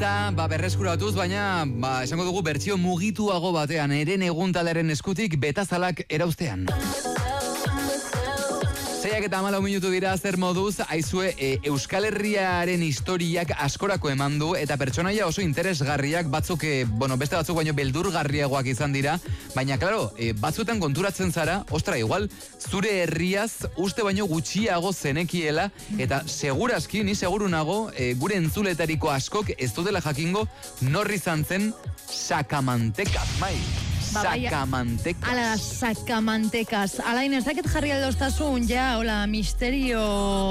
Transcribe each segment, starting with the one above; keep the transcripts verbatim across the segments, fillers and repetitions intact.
Buelta, ba, berreskuratuz, baina, ba, esango dugu bertsio mugituago batean, eren egun taleren eskutik betazalak erauztean. Zeiak eta amalau minutu dira zer moduz, aizue e, Euskal Herriaren historiak askorako eman du, eta pertsonaia oso interesgarriak batzuk, e, bueno, beste batzuk baino beldurgarriagoak izan dira, baina, klaro, e, batzuetan konturatzen zara, ostra, igual, zure herriaz uste baino gutxiago zenekiela, eta segurazki, ni seguru nago, e, gure entzuletariko askok ez dutela jakingo norri izan zen Sakamantekas, mai. Sakamantekas. Ala, Sakamantekas. Alain, ez dakit jarri aldoztasun, ja, hola, misterio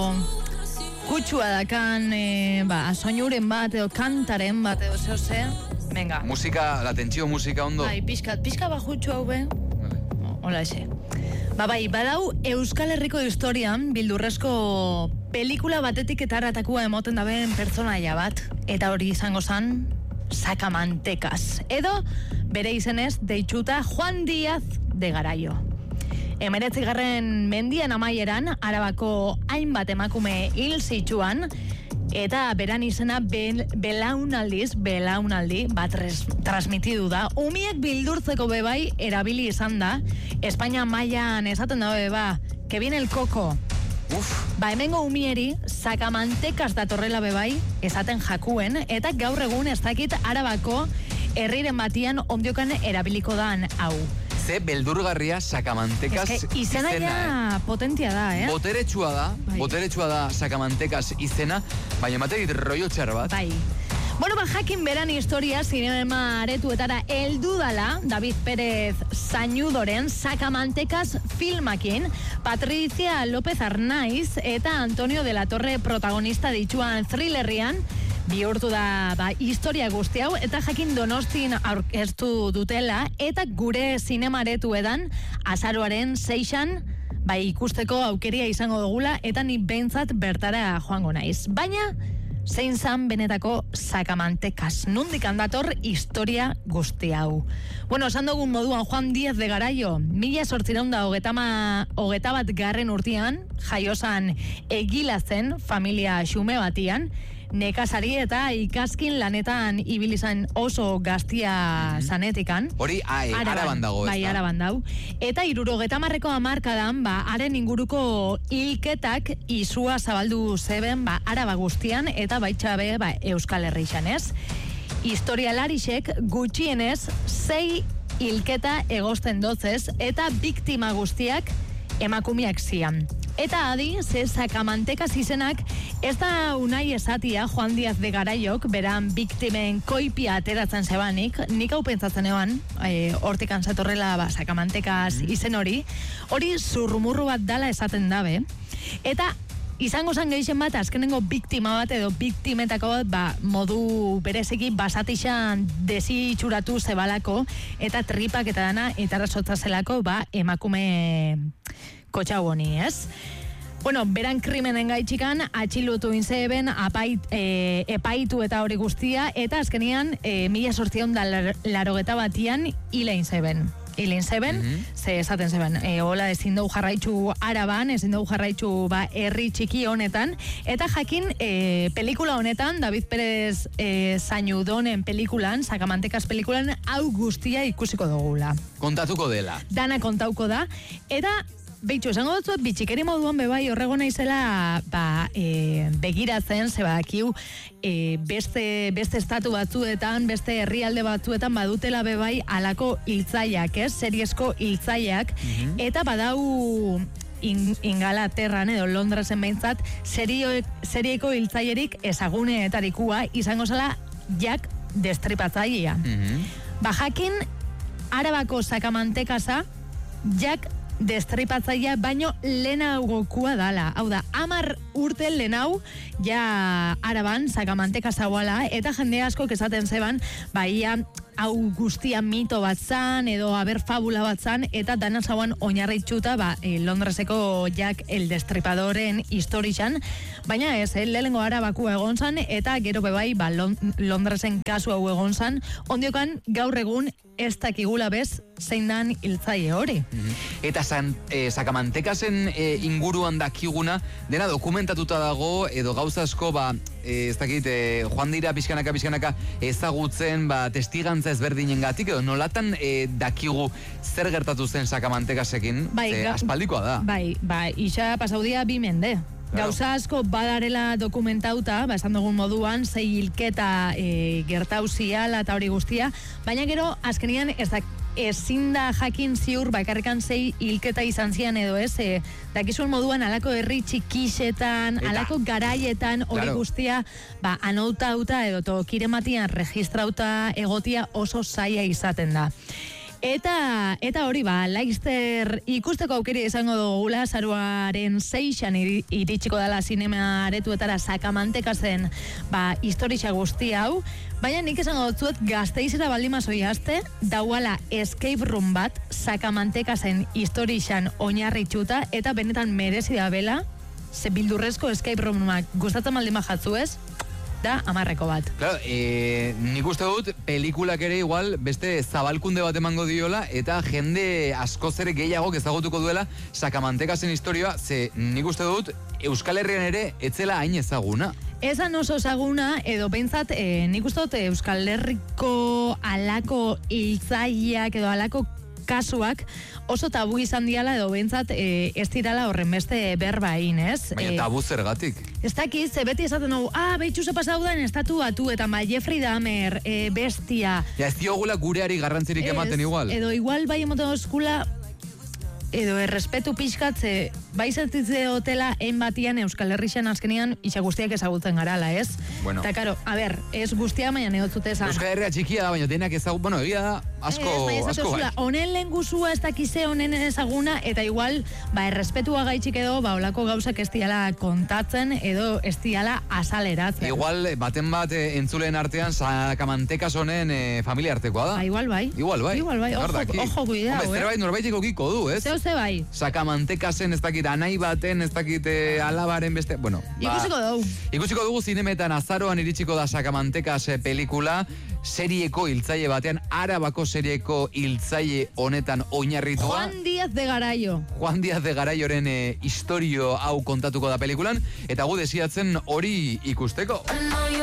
kutsua dakan, e, ba, soinuren bat, edo kantaren bat, edo zeo ze. Venga. Musika, la tentsio musika ondo. Bai, pixka, pixka bajutxu hau be. Hola, ese. Ba, bai, badau Euskal Herriko historian bildurrezko pelikula batetik eta aratakua emoten daben pertsonaia bat. Eta hori izango zan, Sakamantekas. Edo, bere izenez, deitxuta Juan Díaz de Garaio. Emeretzigarren mendian amaieran, Arabako hainbat emakume hil zituan, eta beran izena be, belaunaldiz, belaunaldi, bat res, transmitidu da. Umiek bildurtzeko bebai erabili izan da, Espainia mailan esaten da beba, que viene el coco. Uf. Ba, hemengo umieri, Sakamantekas datorrela bebai, esaten jakuen, eta gaur egun ez dakit Arabako herriren batian ondiokan erabiliko dan hau. Ze beldurgarria Sakamantekas izena. Izena ja potentia da, eh? Boteretsua da, bai. Boteretsua da Sakamantekas izena, baina ematerit rollo txar bat. Bai. Bueno, ba, jakin beran historia, zinema aretuetara heldu dala, David Pérez Zañudoren Sakamantekas filmakin, Patricia López Arnaiz eta Antonio de la Torre protagonista dituan thrillerrian, bihurtu da ba, historia guzti hau, eta jakin Donostin aurkeztu dutela, eta gure zinemaretuedan azaroaren seixan, ba, ikusteko aukeria izango dugula, eta ni behintzat bertara joango naiz. Baina, zein zan benetako Sakamantekas, nondik handator historia guzti hau. Bueno, esan dugun moduan Juan Díaz de Garaio, mila sortzireun da hogeta bat garren urtean, jaiosan Egilazen, familia xume batian, nekazari eta ikaskin lanetan ibilizan oso gaztia zanetikan. Hori araban dago, ez da? Bai, araban dau. Eta hirurogeta marreko hamarkadan, ba, haren inguruko hilketak izua zabaldu zeben, ba, araba guztian, eta baitxabe, ba, Euskal Herrixan, ez? Historialarisek gutxienez sei hilketa egosten dotzez, eta biktima guztiak emakumiak zian. Eta adi, ze Sakamantekas izenak ez da unai esatia Juan Díaz de Garaiok, beran biktimen koipia ateratzen zebanik, nik hau pentsatzen eban, e, hortik antzatorrela ba, Sakamantekas izen hori, hori zurrumurru bat dala esaten dabe, eta izango zan gehixen bat, azkenengo biktima bat edo biktimetako bat, ba, modu bereziki basatixan desitxuratu zebalako, eta tripak eta dana, eta rasotzazelako, ba, emakume kotxau honi, ez? Bueno, beran krimenen gaitxikan, atxilutu inzeben, apait, e, epaitu eta hori guztia, eta azkenian, e, mila sortzion da larogeta batian, hile inzeben. Hilin zeben, mm -hmm. ze esaten zeben, e, hola ezin dugu jarraitzu Araban, ezin dugu jarraitzu ba, herri txiki honetan, eta jakin e, pelikula honetan, David Pérez e, Zañudonen pelikulan, Sakamantekas pelikulan, hau guztia ikusiko dugula. Kontatuko dela. Dana kontauko da, eta Beitxu, esango dut, bitxikeri moduan bebai horrego naizela ba, e, begiratzen, ze badakiu, e, beste, beste estatu batzuetan, beste herrialde batzuetan badutela bebai alako hiltzaiak, ez? Seriesko hiltzaiak, mm-hmm. eta badau in, Ingalaterran edo Londrasen behintzat, serieko hiltzaierik ezaguneetarikua izango zela Jack Destripatzailea. Mm-hmm. Ba, jakin, Arabako Sakamantekasa, Jack Destripatzailea baino lehenagokua dala. Hau da, amar urte lehenau, ja Araban, Sakamantekas hauala, eta jende asko esaten zeban, baia hau guztia mito bat zan, edo haber fabula bat zan, eta dana zauan oinarritxuta, ba, eh, Londreseko Jack el Destripadoren historixan, baina ez, eh, lehengo Arabakua egon zan, eta gero bebai, ba, Londresen kasu hau egon zan, ondiokan gaur egun ez dakigula bez, zein dan hiltzaile hori. Mm-hmm. Eta san, eh, Sakamantekasen eh, inguruan dakiguna, dena dokumentatuta dago, edo gauza asko, ba, e, ez dakit, e, joan dira pixkanaka, pixkanaka ezagutzen, ba, testigantza ezberdinen gatik, edo nolatan e, dakigu zer gertatu zen Sakamantekasekin, bai, e, ga, aspaldikoa da. Bai, bai, isa pasaudia bi mende. Claro. Gauza asko badarela dokumentauta, ba, esan dugun moduan, zei hilketa e, gertauziala eta hori guztia, baina gero, azkenian, ez da, ezin da jakin ziur, bakarrikan zei hilketa izan zian edo ez, e, dakizun moduan, alako herri txikixetan, eta, alako garaietan, hori claro. guztia, ba, anautauta edo tokirematian registrauta egotia oso zaila izaten da. Eta, eta hori ba, Laizter ikusteko aukeri izango dugula, zaruaren seixan iritsiko dela zinema aretuetara Sakamantekasen ba, historia guzti hau, baina nik esango dutzuet Gasteizera baldima zoiazte, dauala escape room bat Sakamantekasen historian oinarritxuta, eta benetan merezi da bela, ze bildurrezko escape roomak gustatzen baldima jatzu ez, da amarreko bat. Claro, e, nik uste dut pelikulak ere igual beste zabalkunde bat emango diola eta jende askoz ere gehiago ezagutuko duela Sakamantekasen historia, ze nik uste dut Euskal Herrian ere etzela hain ezaguna. Ezan oso ezaguna, edo pentsat, e, nik uste dut Euskal Herriko alako hiltzaileak edo alako kasuak oso tabu izan diala edo bentsat e, ez dirala horren beste berbain, ez? Baina tabu zergatik? Ez dakiz, ze beti esaten dugu, ah, behitxu ze pasau da estatu batu, eta ma Jeffrey Dahmer, e, bestia. Ja, ez diogula gureari garrantzirik ez, ematen igual. Edo igual bai emoten oskula, edo errespetu pixkatze, bai zertitze hotela en batian Euskal Herrixan azkenian isa guztiak ezagutzen garala, ez? Bueno. Eta karo, a ber, ez guztia baina neotzute esan. Euskal Herria txikia da, baina denak ezagut, bueno, egia da, asko, ez, asko bai. Honen lehen guzua ez dakize honen ezaguna, eta igual, ba, errespetua gaitxik edo, ba, olako gauzak ez diala kontatzen, edo ez diala asaleratzen. Igual, baten bat e, entzulen artean, Sakamantekas honen e, familia artekoa da. Ba, igual bai. Igual bai. Igual bai, ojo, ojo cuidao, eh? Zerbait norbaitiko kiko du, ez? Zeu ze bai. Sakamantekasen ez dakit anai baten, ez dakit eh, alabaren beste, bueno. Ba, ikusiko dugu. Ikusiko dugu zinemetan azaroan iritsiko da Sakamantekas pelikula, serieko hiltzaile batean, Arabako serieko hiltzaile honetan oinarritua. Juan Díaz de Garaio. Juan Díaz de Garaioren eh, historio hau kontatuko da pelikulan, eta gu desiatzen hori ikusteko.